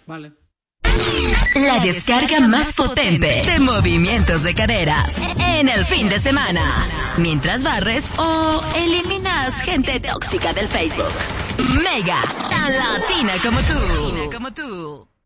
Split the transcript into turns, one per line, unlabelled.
Vale.
La descarga más potente de movimientos de caderas en el fin de semana. Mientras barres o eliminas gente tóxica del Facebook. Mega, tan latina como tú.